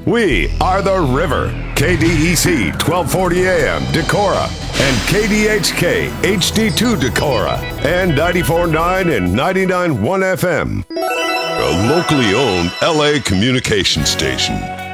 We are the River, KDEC 1240 AM Decorah, and KDHK HD2 Decorah, and 94.9 and 99.1 FM. A locally owned LA communication station.